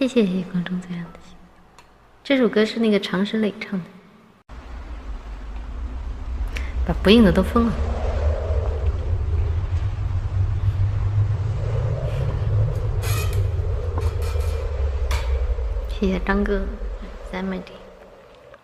谢谢观众这样的心。这首歌是那个常石磊唱的，把不应的都封了。谢谢张哥，3枚。